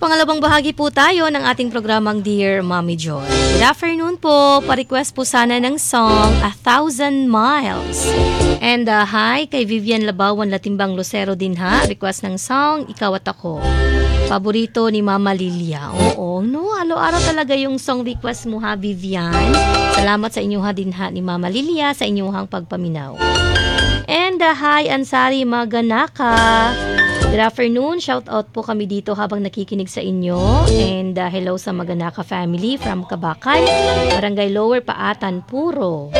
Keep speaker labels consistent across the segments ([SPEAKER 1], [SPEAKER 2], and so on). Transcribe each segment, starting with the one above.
[SPEAKER 1] pangalawang bahagi po tayo ng ating programang Dear Mommy Joy. Good afternoon po. Pa-request po sana ng song 1,000 Miles. And hi kay Vivian Labawan Latimbang Lucero din ha. Request ng song Ikaw at Ako. Paborito ni Mama Lilia. Oo, no, araw-araw talaga yung song request mo ha, Vivian. Salamat sa inyong din ha ni Mama Lilia sa inyong pagpaminaw. And hi Ansari Maganaka. Good afternoon. Shout out po kami dito habang nakikinig sa inyo. And hello sa Maganaka family from Kabakan, Barangay Lower Paatan, Puro.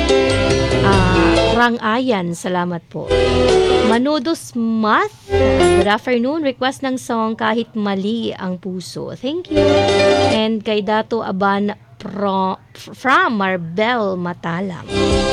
[SPEAKER 1] Rangayan, salamat po. Manudos Math. Good afternoon. Request ng song Kahit Mali ang Puso. Thank you. And kay Dato Aban from Marbel Matalang.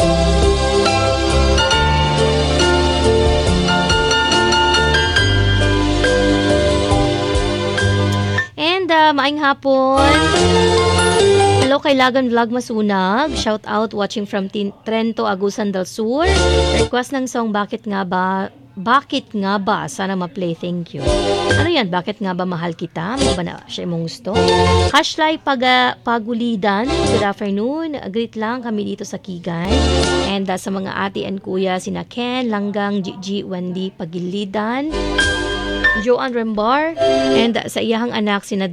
[SPEAKER 1] And maayong hapon. Hello kay Lagan Vlog Masunag. Shout out watching from Trento, Agusan del Sur. Request ng song Bakit Nga Ba? Bakit Nga Ba? Sana ma-play. Thank you. Ano yan? Bakit Nga Ba Mahal Kita? Ano ba na siya mong gusto? Hashtag Pagulidan. Good afternoon. Greet lang kami dito sa Kigan. And sa mga ate and kuya, sina Ken, Langgang, Gigi, Wendy, Pagilidan, Joanne Rembar, and sa iyahang anak, sina